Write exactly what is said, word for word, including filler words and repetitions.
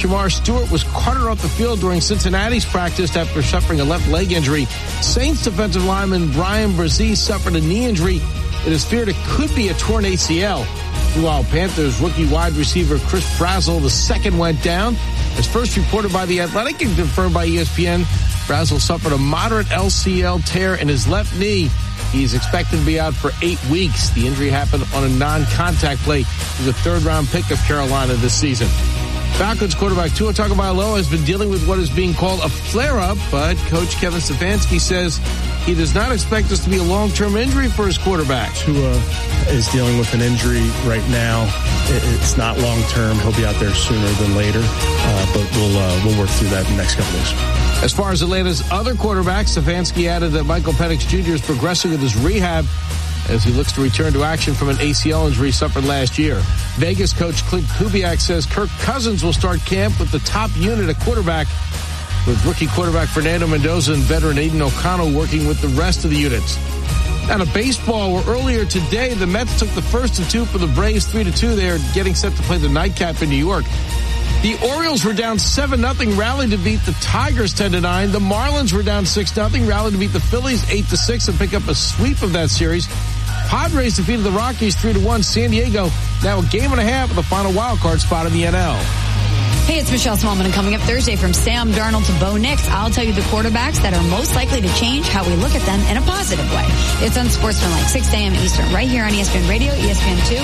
Jamar Stewart was carted off the field during Cincinnati's practice after suffering a left leg injury. Saints defensive lineman Brian Brzee suffered a knee injury. It is feared it could be a torn A C L. Meanwhile, Panthers rookie wide receiver Chris Brazzell the second went down. As first reported by The Athletic and confirmed by E S P N, Brazzell suffered a moderate L C L tear in his left knee. He's expected to be out for eight weeks. The injury happened on a non-contact play. He's a third-round pick of Carolina this season. Falcons quarterback Tua Tagovailoa has been dealing with what is being called a flare-up, but Coach Kevin Stefanski says he does not expect this to be a long-term injury for his quarterback. Tua is dealing with an injury right now. It's not long-term. He'll be out there sooner than later, uh, but we'll uh, we'll work through that in the next couple days. As far as Atlanta's other quarterbacks, Stefanski added that Michael Penix Junior is progressing with his rehab as he looks to return to action from an A C L injury suffered last year. Vegas coach Clint Kubiak says Kirk Cousins will start camp with the top unit at quarterback, with rookie quarterback Fernando Mendoza and veteran Aiden O'Connell working with the rest of the units. Now to baseball, where earlier today the Mets took the first of two for the Braves, three to two. They're getting set to play the nightcap in New York. The Orioles were down seven nothing, rallied to beat the Tigers ten to nine. The Marlins were down six nothing, rallied to beat the Phillies eight to six and pick up a sweep of that series. Padres defeated the Rockies three to one. San Diego now a game and a half of the final wild card spot in the N L. Hey, it's Michelle Smallman, and coming up Thursday from Sam Darnold to Bo Nix, I'll tell you the quarterbacks that are most likely to change how we look at them in a positive way. It's Unsportsmanlike, six a.m. Eastern, right here on E S P N Radio, E S P N two,